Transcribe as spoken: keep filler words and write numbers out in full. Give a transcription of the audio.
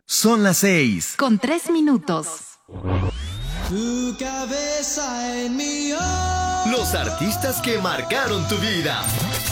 Son las seis. Con tres minutos. Tu cabeza en mi Los artistas que marcaron tu vida.